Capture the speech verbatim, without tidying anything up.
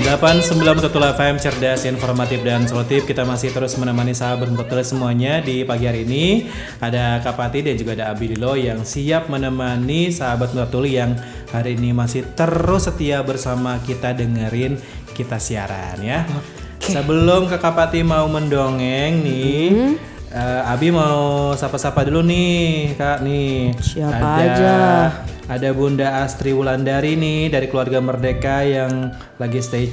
delapan sembilan Betul F M, cerdas, informatif, dan solutif. Kita masih terus menemani sahabat betul semuanya di pagi hari ini. Ada Kak Pati dan juga ada Abi Lilo yang siap menemani sahabat betul yang hari ini masih terus setia bersama kita dengerin kita siaran ya. Okay. Sebelum Kak Pati mau mendongeng nih, hmm. uh, Abi mau sapa-sapa dulu nih Kak nih. Siapa ada, aja? Ada Bunda Astri Wulandari nih dari keluarga Merdeka yang lagi stay